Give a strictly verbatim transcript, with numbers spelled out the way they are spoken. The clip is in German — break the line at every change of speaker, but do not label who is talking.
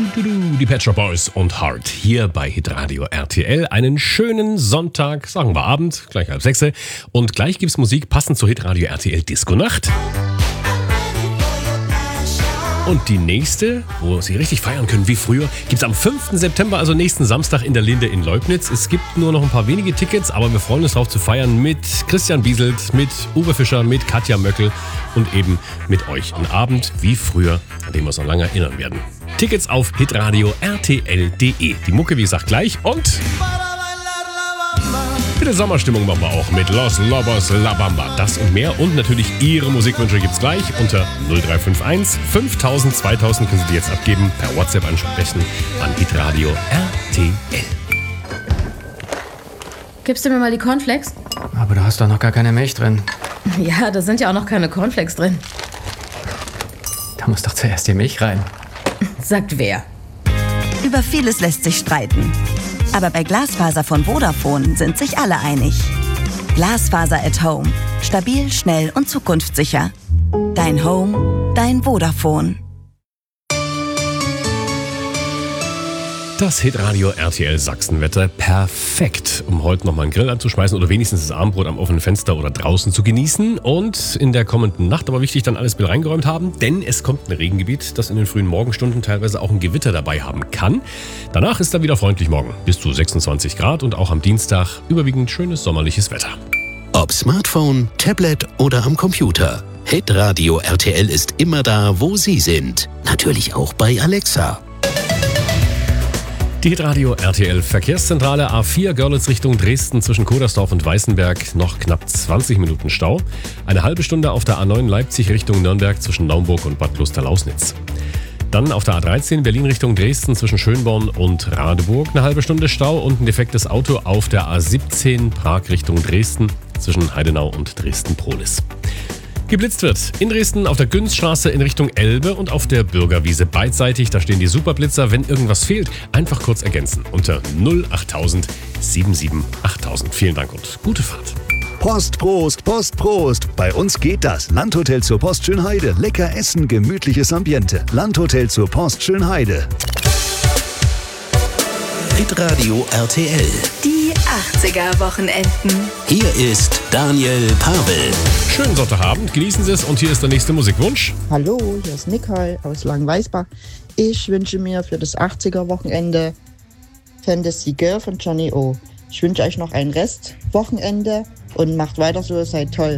du, du, die Pet Shop Boys und Heart hier bei Hitradio R T L. Einen schönen Sonntag, sagen wir Abend, gleich halb sechs. Und gleich gibt's Musik passend zur Hitradio R T L Disco Nacht. Und die nächste, wo Sie richtig feiern können wie früher, gibt's am fünften September, also nächsten Samstag in der Linde in Leubnitz. Es gibt nur noch ein paar wenige Tickets, aber wir freuen uns darauf zu feiern mit Christian Bieselt, mit Uwe Fischer, mit Katja Möckel und eben mit euch. Ein Abend wie früher, an den wir uns noch lange erinnern werden. Tickets auf hitradio r t l punkt d e. Die Mucke, wie gesagt, gleich und... Bitte Sommerstimmung machen wir auch mit Los Lobos La Bamba. Das und mehr und natürlich Ihre Musikwünsche gibt's gleich unter null drei fünf eins fünftausend zweitausend können Sie die jetzt abgeben, per WhatsApp ansprechen an Hitradio R T L.
Gibst du mir mal die Cornflakes?
Aber du hast doch noch gar keine Milch drin.
Ja, da sind ja auch noch keine Cornflakes drin.
Da muss doch zuerst die Milch rein.
Sagt wer?
Über vieles lässt sich streiten. Aber bei Glasfaser von Vodafone sind sich alle einig. Glasfaser at Home. Stabil, schnell und zukunftssicher. Dein Home, dein Vodafone.
Das Hitradio R T L Sachsenwetter perfekt, um heute nochmal einen Grill anzuschmeißen oder wenigstens das Abendbrot am offenen Fenster oder draußen zu genießen. Und in der kommenden Nacht aber wichtig, dann alles Bild reingeräumt haben, denn es kommt ein Regengebiet, das in den frühen Morgenstunden teilweise auch ein Gewitter dabei haben kann. Danach ist dann wieder freundlich morgen, bis zu sechsundzwanzig Grad und auch am Dienstag überwiegend schönes sommerliches Wetter.
Ob Smartphone, Tablet oder am Computer. Hitradio R T L ist immer da, wo Sie sind. Natürlich auch bei Alexa.
Die Hitradio R T L Verkehrszentrale A vier Görlitz Richtung Dresden zwischen Kodersdorf und Weißenberg noch knapp zwanzig Minuten Stau. Eine halbe Stunde auf der A neun Leipzig Richtung Nürnberg zwischen Naumburg und Bad Klosterlausnitz. Dann auf der A dreizehn Berlin Richtung Dresden zwischen Schönborn und Radeburg eine halbe Stunde Stau und ein defektes Auto auf der A siebzehn Prag Richtung Dresden zwischen Heidenau und Dresden-Prohlis. Geblitzt wird in Dresden auf der Günzstraße in Richtung Elbe und auf der Bürgerwiese beidseitig. Da stehen die Superblitzer. Wenn irgendwas fehlt, einfach kurz ergänzen unter null achttausend siebenundsiebzig achttausend. Vielen Dank und gute Fahrt.
Post, Prost, Post, Prost. Bei uns geht das. Landhotel zur Post Schönheide. Lecker essen, gemütliches Ambiente. Landhotel zur Post Schönheide.
Hitradio R T L.
Die achtziger-Wochenenden.
Hier ist Daniel Pavel.
Schönen Sonntagabend, genießen Sie es und hier ist der nächste Musikwunsch.
Hallo, hier ist Nicole aus Langenweisbach. Ich wünsche mir für das achtziger-Wochenende Fantasy Girl von Johnny O. Ich wünsche euch noch ein Restwochenende und macht weiter so, seid toll.